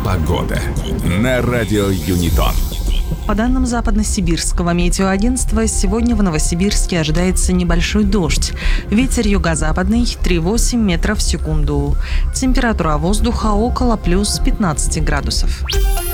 Погода на радио Юнитон. По данным Западно-Сибирского метеоагентства, сегодня в Новосибирске ожидается небольшой дождь. Ветер юго-западный 3,8 метров в секунду. Температура воздуха около плюс 15 градусов.